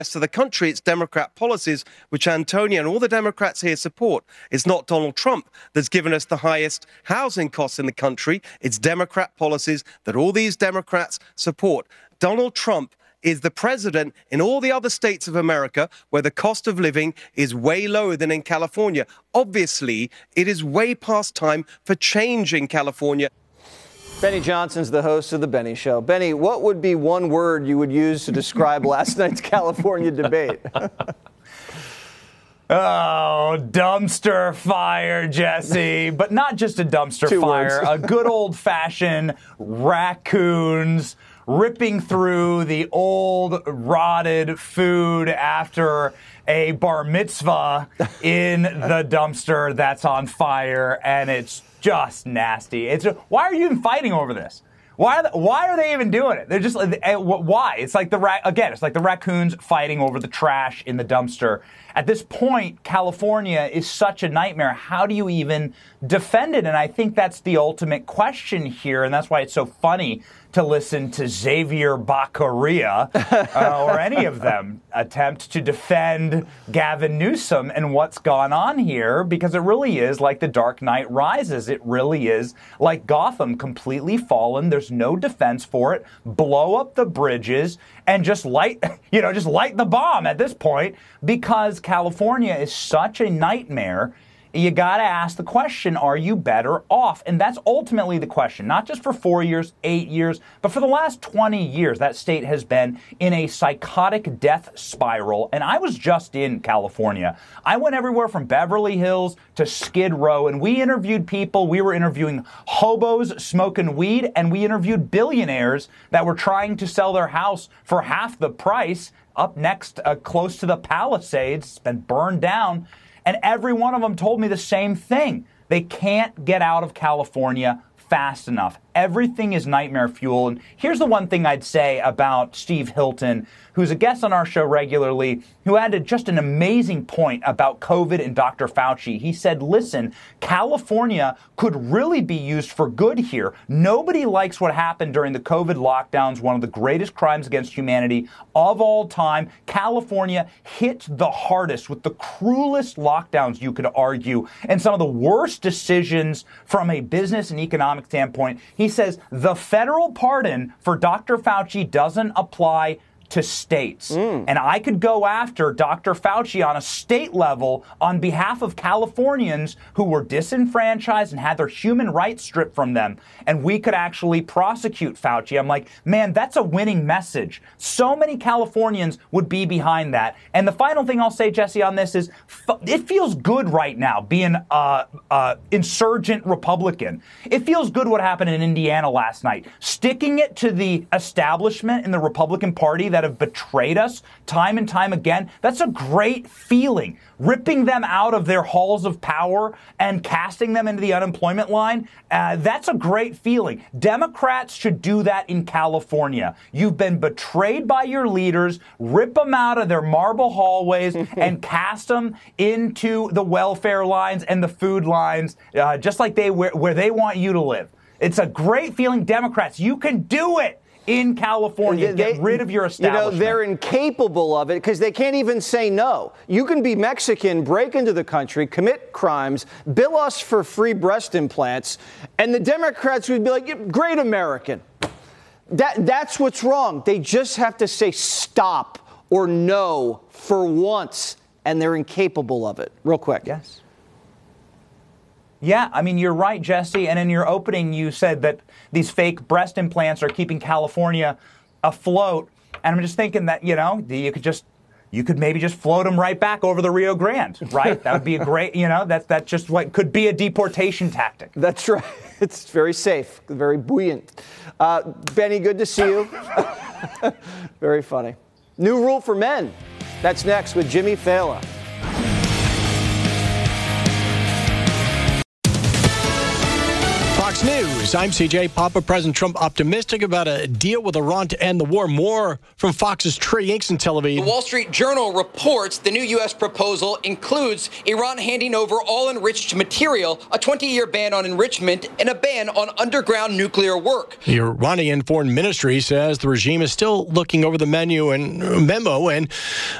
rest of the country, it's Democrat policies, which Antonia and all the Democrats here support. It's not Donald Trump that's given us the highest housing costs in the country. It's Democrat policies that all these Democrats support. Donald Trump is the president in all the other states of America where the cost of living is way lower than in California. Obviously, it is way past time for change in California. Benny Johnson's the host of The Benny Show. Benny, what would be one word you would use to describe last night's California debate? Oh, dumpster fire, Jesse. But not just a dumpster fire, a good old-fashioned raccoons ripping through the old rotted food after a bar mitzvah in the dumpster that's on fire, and it's just nasty. Why are you even fighting over this? Why are they even doing it? They're just why? It's like it's like the raccoons fighting over the trash in the dumpster. At this point, California is such a nightmare. How do you even defend it? And I think that's the ultimate question here, and that's why it's so funny to listen to Xavier Baccaria or any of them attempt to defend Gavin Newsom and what's gone on here, because it really is like The Dark Knight Rises. It really is like Gotham, completely fallen. There's no defense for it. Blow up the bridges and just light the bomb at this point, because California is such a nightmare. You got to ask the question, are you better off? And that's ultimately the question, not just for 4 years, 8 years, but for the last 20 years. That state has been in a psychotic death spiral. And I was just in California. I went everywhere from Beverly Hills to Skid Row, and we interviewed people. We were interviewing hobos smoking weed, and we interviewed billionaires that were trying to sell their house for half the price up next close to the Palisades. It's been burned down. And every one of them told me the same thing. They can't get out of California fast enough. Everything is nightmare fuel. And here's the one thing I'd say about Steve Hilton, who's a guest on our show regularly, who added just an amazing point about COVID and Dr. Fauci. He said, listen, California could really be used for good here. Nobody likes what happened during the COVID lockdowns, one of the greatest crimes against humanity of all time. California hit the hardest with the cruelest lockdowns, you could argue, and some of the worst decisions from a business and economic standpoint. He says the federal pardon for Dr. Fauci doesn't apply to states. And I could go after Dr. Fauci on a state level on behalf of Californians who were disenfranchised and had their human rights stripped from them. And we could actually prosecute Fauci. I'm like, man, that's a winning message. So many Californians would be behind that. And the final thing I'll say, Jesse, on this is it feels good right now being insurgent Republican. It feels good what happened in Indiana last night. Sticking it to the establishment in the Republican Party that have betrayed us time and time again, that's a great feeling. Ripping them out of their halls of power and casting them into the unemployment line, that's a great feeling. Democrats should do that in California. You've been betrayed by your leaders. Rip them out of their marble hallways and cast them into the welfare lines and the food lines, just like where they want you to live. It's a great feeling. Democrats, you can do it. In California, get rid of your establishment. They're incapable of it because they can't even say no. You can be Mexican, break into the country, commit crimes, bill us for free breast implants, and the Democrats would be like, great American. That's what's wrong. They just have to say stop or no for once, and they're incapable of it. Real quick. Yes. Yeah, I mean, you're right, Jesse. And in your opening, you said that these fake breast implants are keeping California afloat. And I'm just thinking that, you could maybe just float them right back over the Rio Grande, right? That would be a great, that's just what could be a deportation tactic. That's right. It's very safe, very buoyant. Benny, good to see you. Very funny. New rule for men. That's next with Jimmy Fallon. Fox Fox News, I'm CJ Papa. President Trump optimistic about a deal with Iran to end the war. More from Fox's Trey Yanks in Tel Aviv. The Wall Street Journal reports the new U.S. proposal includes Iran handing over all enriched material, a 20-year ban on enrichment, and a ban on underground nuclear work. The Iranian Foreign Ministry says the regime is still looking over the memo and